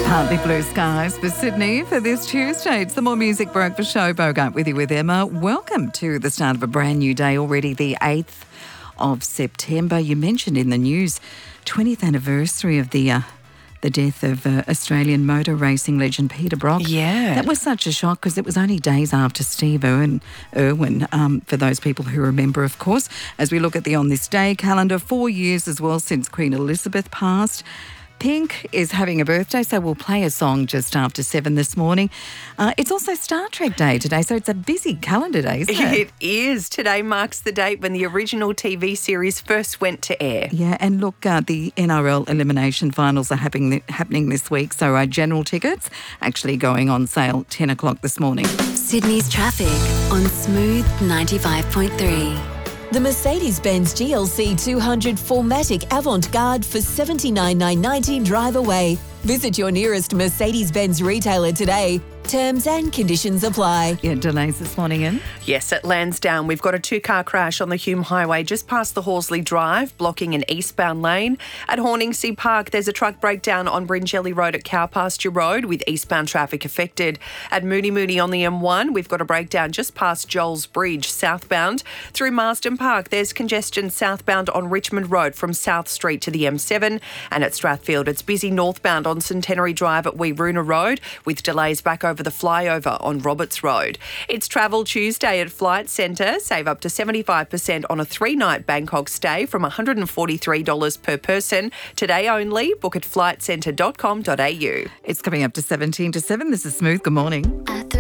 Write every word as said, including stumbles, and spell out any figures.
Partly blue skies for Sydney for this Tuesday. It's the More Music Breakfast Show. Bogart with you with Emma. Welcome to the start of a brand new day, already the eighth of September. You mentioned in the news, twentieth anniversary of the uh, the death of uh, Australian motor racing legend Peter Brock. Yeah. That was such a shock because it was only days after Steve Irwin, Irwin um, for those people who remember, of course. As we look at the On This Day calendar, four years as well since Queen Elizabeth passed. Pink is having a birthday, so we'll play a song just after seven this morning. Uh, it's also Star Trek Day today, so it's a busy calendar day, isn't it? It is. Today marks the date when the original T V series first went to air. Yeah, and look, uh, the N R L elimination finals are happening happening this week, so our general tickets actually going on sale ten o'clock this morning. Sydney's traffic on Smooth ninety-five point three. The Mercedes-Benz G L C two hundred four matic Avant-Garde for seventy-nine thousand nine hundred ninety drive away. Visit your nearest Mercedes-Benz retailer today. Terms and conditions apply. Yeah, delays this morning in. Yes, at Lansdowne, we've got a two-car crash on the Hume Highway just past the Horsley Drive, blocking an eastbound lane. At Horningsea Park, there's a truck breakdown on Bringelly Road at Cowpasture Road with eastbound traffic affected. At Mooney Mooney on the M one, we've got a breakdown just past Joel's Bridge, southbound. Through Marsden Park, there's congestion southbound on Richmond Road from South Street to the M seven. And at Strathfield, it's busy northbound on Centenary Drive at Weeroona Road with delays back over the flyover on Roberts Road. It's Travel Tuesday at Flight Centre. Save up to seventy-five percent on a three-night Bangkok stay from one hundred forty-three dollars per person. Today only. Book at flight centre dot com dot a u. It's coming up to seventeen to seven. This is Smooth. Good morning.